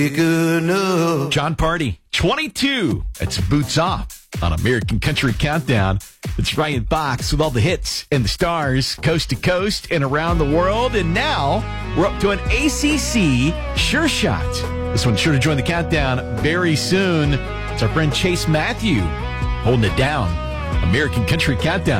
John Party, 22. That's Boots Off on American Country Countdown. It's Ryan Fox with all the hits and the stars coast to coast and around the world. And now we're up to an ACC Sure Shot. This one's sure to join the countdown very soon. It's our friend Chase Matthew holding it down. American Country Countdown.